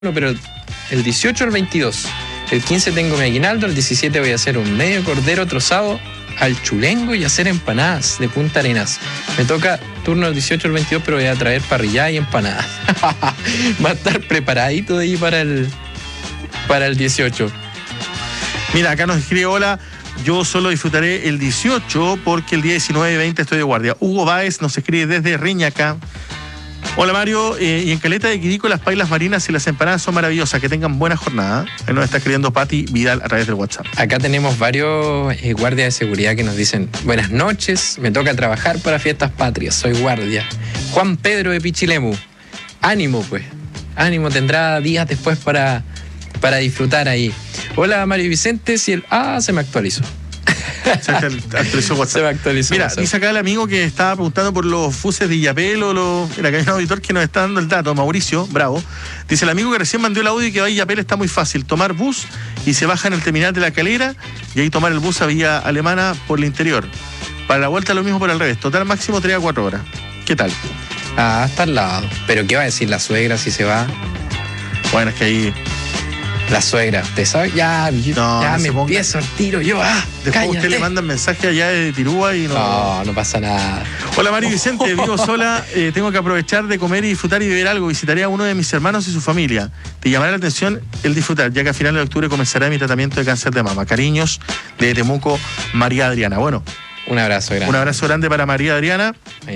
pero el 18 al 22. El 15 tengo mi aguinaldo, el 17 voy a hacer un medio cordero trozado al chulengo y hacer empanadas de Punta Arenas. Me toca turno el 18 al 22, pero voy a traer parrillada y empanadas. Va a estar preparadito de ahí para el 18. Mira, acá nos escribe: hola, yo solo disfrutaré el 18 porque el día 19 y 20 estoy de guardia. Hugo Báez nos escribe desde Reñaca. Hola Mario, y en Caleta de Quirico las pailas marinas y las empanadas son maravillosas, que tengan buena jornada. Ahí nos está escribiendo Pati Vidal a través del WhatsApp. Acá tenemos varios guardias de seguridad que nos dicen: buenas noches, me toca trabajar para Fiestas Patrias, soy guardia. Juan Pedro de Pichilemu, ánimo pues, ánimo, tendrá días después para disfrutar ahí. Hola Mario Vicente, si el... se me actualizó. Se actualizó WhatsApp. Se me actualizó. Mira, WhatsApp. dice acá el amigo que estaba preguntando por los buses de Illapel o Mira, acá hay un auditor que nos está dando el dato, Mauricio, bravo. Dice: el amigo que recién mandó el audio y que va a Illapel está muy fácil. Tomar bus y se baja en el terminal de La Calera y ahí tomar el bus a Villa Alemana por el interior. Para la vuelta lo mismo por el revés. Total máximo 3 a 4 horas. ¿Qué tal? Está al lado. Pero ¿qué va a decir la suegra si se va? Bueno, es que ahí... La suegra, ¿usted sabe? Ya me empiezo al tiro, yo, Después cállate. usted le manda mensaje allá de Tirúa y no... No pasa nada. Hola Mario Vicente, vivo sola, tengo que aprovechar de comer y disfrutar y beber algo. Visitaré a uno de mis hermanos y su familia. Te llamará la atención el disfrutar, ya que a finales de octubre comenzará mi tratamiento de cáncer de mama. Cariños de Temuco, María Adriana. Bueno, un abrazo grande. Un abrazo grande para María Adriana.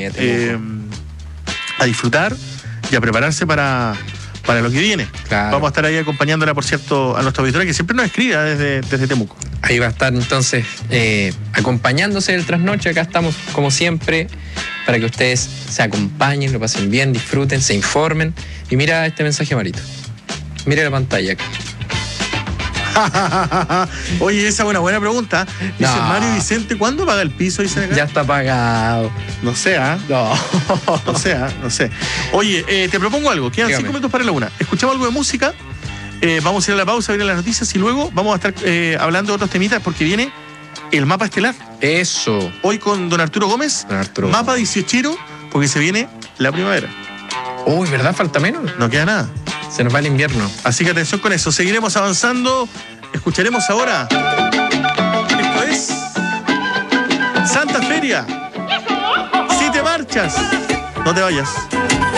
A disfrutar y a prepararse para lo que viene. Claro. Vamos a estar ahí acompañándola, por cierto, a nuestra auditoría, que siempre nos escribe desde Temuco. Ahí va a estar entonces acompañándose del trasnoche. Acá estamos como siempre para que ustedes se acompañen, lo pasen bien, disfruten, se informen. Y mira este mensaje, Marito. Mira la pantalla acá. Oye, esa es una buena pregunta. Dice Mario Vicente: ¿cuándo paga el piso? Dicen acá. Ya está pagado. No sé, No sé. Oye, te propongo algo. Quedan 5 minutos para la 1. Escuchamos algo de música. Vamos a ir a la pausa, vienen las noticias y luego vamos a estar hablando de otros temitas porque viene el mapa estelar. Eso. Hoy con don Arturo Gómez. Mapa 18, porque se viene la primavera. Uy, ¿verdad? Falta menos. No queda nada. Se nos va el invierno. Así que atención con eso. Seguiremos avanzando. Escucharemos ahora. Esto es Santa Feria. Si te marchas, no te vayas.